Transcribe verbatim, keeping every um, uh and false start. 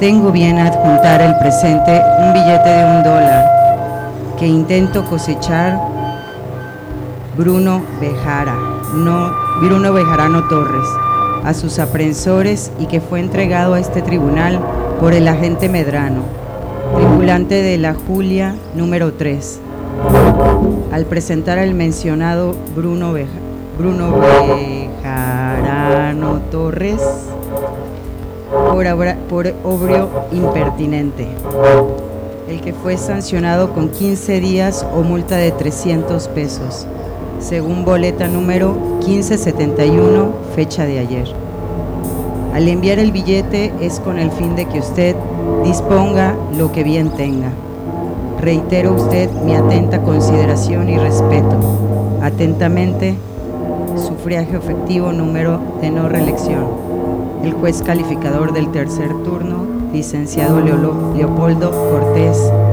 tengo bien adjuntar el presente un billete de un dólar que intento cosechar Bruno Bejara, no, Bruno Bejarano Torres, a sus aprensores y que fue entregado a este tribunal por el agente Medrano, tripulante de la Julia número tres. Al presentar al mencionado Bruno, Beja, Bruno Bejarano Torres por, obra, por obrio impertinente, el que fue sancionado con quince días o multa de trescientos pesos, según boleta número quince setenta y uno, fecha de ayer. Al enviar el billete es con el fin de que usted disponga lo que bien tenga. Reitero usted mi atenta consideración y respeto. Atentamente, sufragio efectivo número de no reelección. El juez calificador del tercer turno, licenciado Leopoldo Cortés